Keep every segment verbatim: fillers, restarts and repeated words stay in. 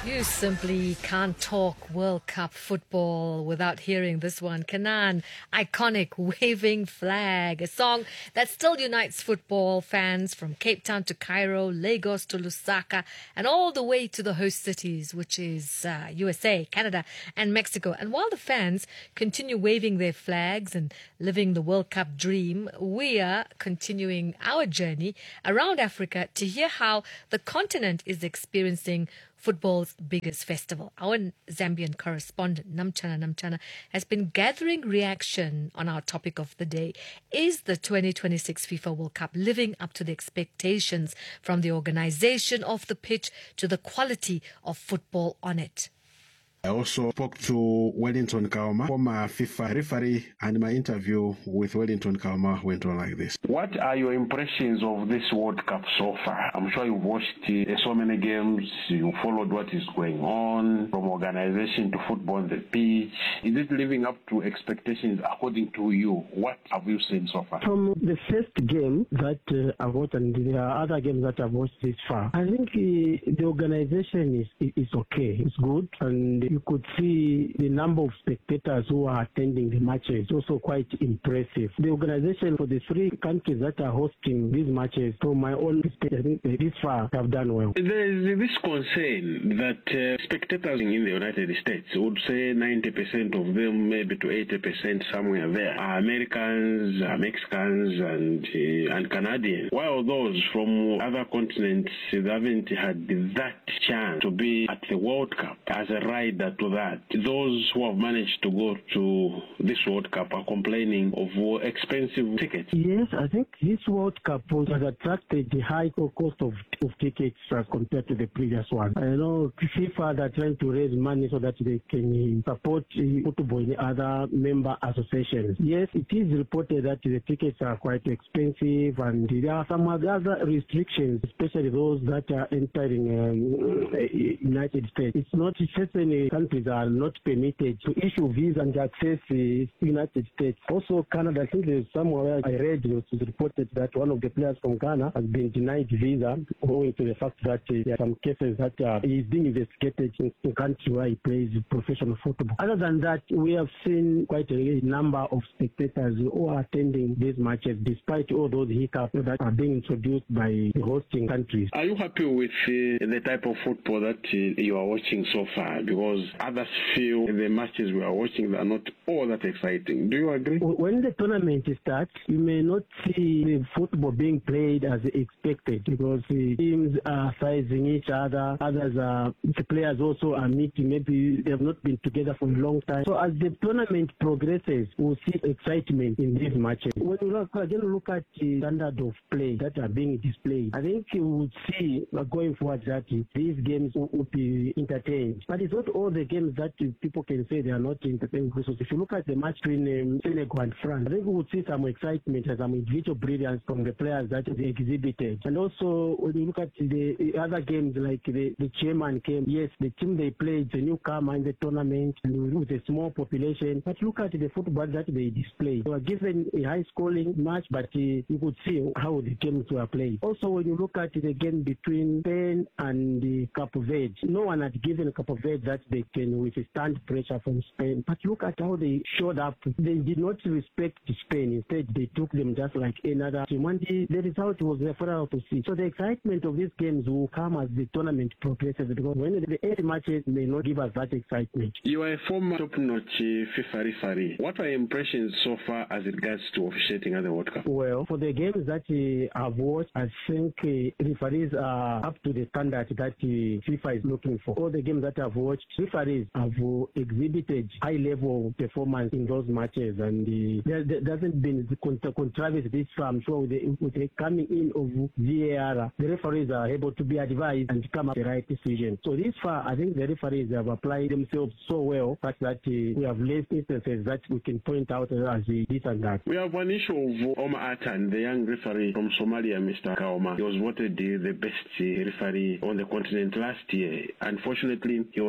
You simply can't talk World Cup football without hearing this one. Kanan, iconic Waving Flag, a song that still unites football fans from Cape Town to Cairo, Lagos to Lusaka, and all the way to the host cities, which is uh, U S A, Canada, and Mexico. And while the fans continue waving their flags and living the World Cup dream, we are continuing our journey around Africa to hear how the continent is experiencing football's biggest festival. Our Zambian correspondent, Namchana Namchana, has been gathering reaction on our topic of the day. Is the twenty twenty-six FIFA World Cup living up to the expectations, from the organization of the pitch to the quality of football on it? I also spoke to Wellington Kawoma, former FIFA referee, and my interview with Wellington Kawoma went on like this. What are your impressions of this World Cup so far? I'm sure you've watched uh, so many games, you followed what is going on, from organization to football on the pitch. Is it living up to expectations according to you? What have you seen so far? From the first game that uh, I've watched and the other games that I've watched this far, I think uh, the organization is, is okay, it's good, and you could see the number of spectators who are attending the matches also quite impressive. The organization for the three countries that are hosting these matches, from my own state, I think this far have done well. There is this concern that uh, spectators in the United States would say ninety percent of them, maybe to eighty percent somewhere there, are Americans, are Mexicans, and uh, and Canadians. While those from other continents they haven't had that chance to be at the World Cup as a rider to that. Those who have managed to go to this World Cup are complaining of expensive tickets. Yes, I think this World Cup has attracted the high cost of, of tickets as compared to the previous one. I know FIFA are trying to raise money so that they can support football in other member associations. Yes, it is reported that the tickets are quite expensive, and there are some other restrictions, especially those that are entering um, the United States. It's not certain countries are not permitted to issue visa and access the United States. Also, Canada, I think there's somewhere I read it was reported that one of the players from Ghana has been denied visa owing to the fact that uh, there are some cases that uh, he is being investigated in the country where he plays professional football. Other than that, we have seen quite a number of spectators who are attending these matches despite all those hiccups that are being introduced by the hosting countries. Are you happy with uh, the type of football that uh, you are watching so far? Because others feel the matches we are watching are not all that exciting. Do you agree? When the tournament starts, you may not see the football being played as expected, because the teams are sizing each other. Others are, the players also are meeting. Maybe they have not been together for a long time. So as the tournament progresses, we'll see excitement in these matches. When you look, again, look at the standard of play that are being displayed, I think you would see uh, going forward that these games will, will be entertained. But it's not all the games that people can say they are not entertaining. Because if you look at the match between um, Senegal and France, I think we would see some excitement and some individual brilliance from the players that they exhibited. And also, when you look at the, the other games like the, the chairman game, yes, the team they played, the newcomer in the tournament, and with a small population. But look at the football that they displayed. They were given a high-scoring match, but uh, you could see how the games were played. Also, when you look at the game between Spain and the Cape Verde, no one had given Cape Verde that they can withstand pressure from Spain. But look at how they showed up. They did not respect Spain. Instead, they took them just like another team. And the, the result was referable to see. So the excitement of these games will come as the tournament progresses, because when the early matches may not give us that excitement. You are a former top-notch FIFA referee. What are your impressions so far as regards to officiating at the World Cup? Well, for the games that uh, I've watched, I think uh, referees are up to the standard that uh, FIFA is looking for. All the games that I've watched, referees have uh, exhibited high-level performance in those matches, and uh, there, there hasn't been the contra- controversy this far. I'm sure with the, with the coming in of V A R, the referees are able to be advised and come up with the right decision. So this far, I think the referees have applied themselves so well such that uh, we have less instances that we can point out as uh, this and that. We have one issue of Omar Atan, the young referee from Somalia, Mister Kawoma. He was voted the, the best uh, referee on the continent last year. Unfortunately, he was done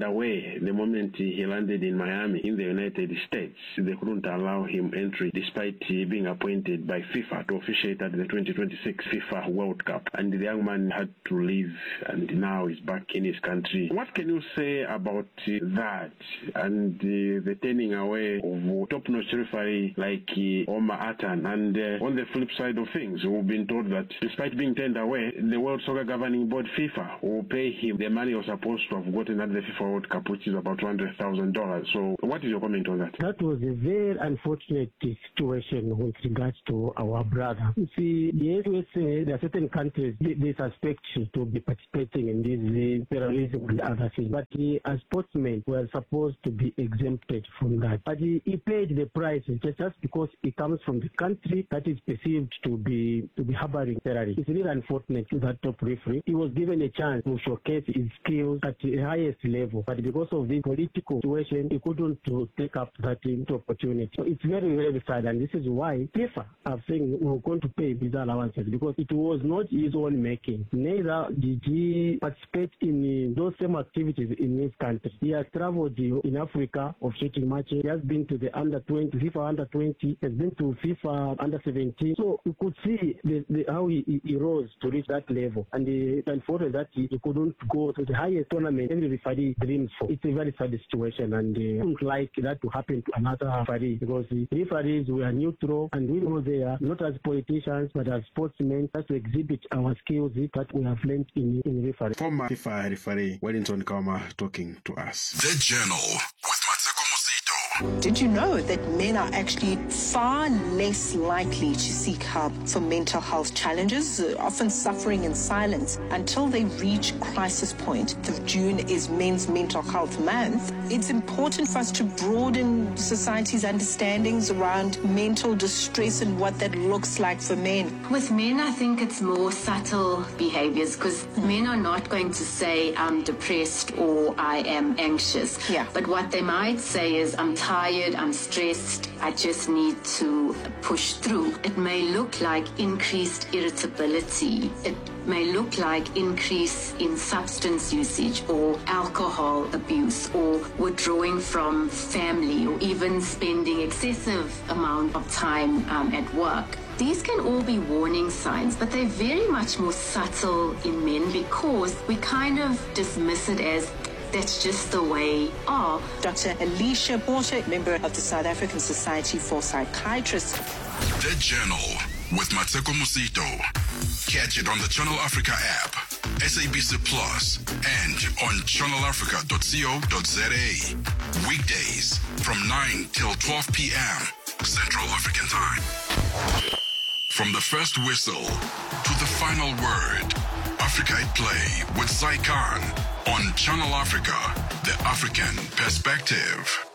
turned away the moment he landed in Miami in the United States. They couldn't allow him entry despite being appointed by FIFA to officiate at the twenty twenty-six FIFA World Cup. And the young man had to leave and now is back in his country. What can you say about that and uh, the turning away of top-notch referee like uh, Omar Atan? And uh, on the flip side of things, we've been told that despite being turned away, the World Soccer Governing Board FIFA will pay him the money he was supposed to have gotten at the FIFA World Cup, which is about two hundred thousand dollars. So what is your comment on that? That was a very unfortunate situation with regards to our brother. You see, the U S A, there are certain countries they, they suspect to be participating in this uh, terrorism and other things. But uh, as sportsmen, we are supposed to be exempted from that. But he, he paid the price just, just because he comes from the country that is perceived to be to be harboring terrorists. It's really unfortunate to that top referee. He was given a chance to showcase his skills at the highest level, but because of the political situation, he couldn't to take up that opportunity. So it's very, very sad, and this is why FIFA are saying we're going to pay visa allowances, because it was not his own making. Neither did he participate in those same activities in his country. He has traveled in Africa of shooting matches. He has been to the under twenty, FIFA under twenty, has been to FIFA under seventeen. So you could see the, the, how he, he rose to reach that level. And the, unfortunately that he, he couldn't go to the highest tournament every referee dreams for. It's a very sad situation, and uh, I don't like that to happen to another referee, because the referees were neutral and we know they are not as politicians but as sportsmen, that to exhibit our skills that we have learned in, in referee. Former FIFA referee Wellington Khauma talking to us. The Journal with Mateko Musito. Did you know that men are actually far less likely to seek help for mental health challenges, uh, often suffering in silence until they reach crisis point? The June is Men's Mental Health Month. It's important for us to broaden society's understandings around mental distress and what that looks like for men. With men, I think it's more subtle behaviors, because men are not going to say, I'm depressed or I am anxious. Yeah. But what they might say is, I'm tired, I'm stressed, I just need to push through. It may look like increased irritability. It may look like increase in substance usage or alcohol abuse or withdrawing from family or even spending excessive amount of time um, at work. These can all be warning signs, but they're very much more subtle in men because we kind of dismiss it as that's just the way are. Doctor Alicia Porter, member of the South African Society for Psychiatrists. The Journal with Mateko Musito. Catch it on the Channel Africa app, S A B C Plus, and on channel africa dot co dot za. Weekdays from nine till twelve p.m. Central African Time. From the first whistle to the final word, Africa at Play with Sai Khan on Channel Africa, the African perspective.